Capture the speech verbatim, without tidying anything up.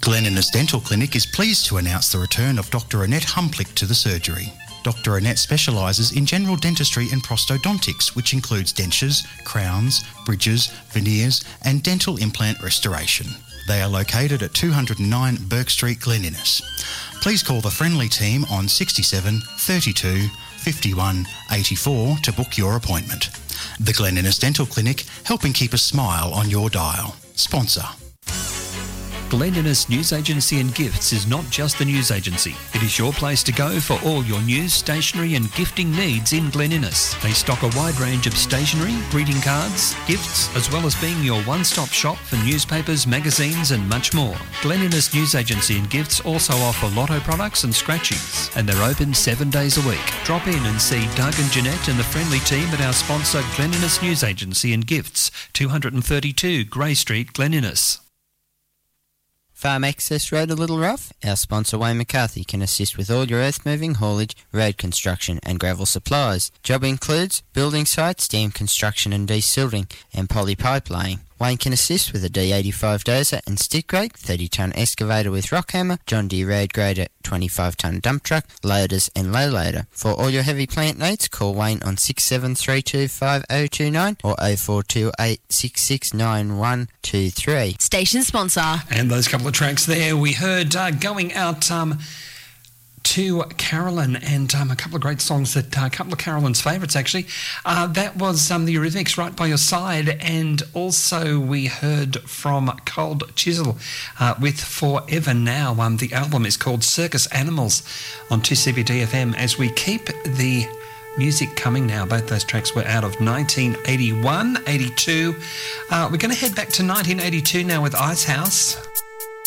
Glen Innes Dental Clinic is pleased to announce the return of Doctor Annette Humplick to the surgery. Doctor Annette specialises in general dentistry and prosthodontics, which includes dentures, crowns, bridges, veneers and dental implant restoration. They are located at two oh nine Burke Street, Glen Innes. Please call the friendly team on sixty-seven thirty-two fifty-one eighty-four to book your appointment. The Glen Innes Dental Clinic, helping keep a smile on your dial. Sponsor. Glen Innes News Agency and Gifts is not just the news agency. It is your place to go for all your news, stationery and gifting needs in Glen Innes. They stock a wide range of stationery, greeting cards, gifts, as well as being your one-stop shop for newspapers, magazines and much more. Glen Innes News Agency and Gifts also offer lotto products and scratchings, and they're open seven days a week. Drop in and see Doug and Jeanette and the friendly team at our sponsor Glen Innes News Agency and Gifts, two thirty-two Grey Street, Glen Innes. Farm Access Road a little rough? Our sponsor Wayne McCarthy can assist with all your earth moving, haulage, road construction and gravel supplies. Job includes building sites, dam construction and desilting and poly pipe laying. Wayne can assist with a D eighty-five dozer and stick rake, thirty tonne excavator with rock hammer, John Deere road grader, twenty-five tonne dump truck, loaders and low loader. For all your heavy plant needs, call Wayne on six seven three two five oh two nine or oh four two eight six six nine one two three. Station sponsor. And those couple of tracks there we heard uh, going out um, to Carolyn, and um, a couple of great songs that uh, a couple of Carolyn's favourites actually. Uh, that was um, the Eurythmics, Right By Your Side, and also we heard from Cold Chisel uh, with Forever Now. Um, the album is called Circus Animals on two C B D F M. As we keep the music coming now, both those tracks were out of nineteen eighty-one, eighty-two. Uh, we're going to head back to nineteen eighty-two now with Icehouse.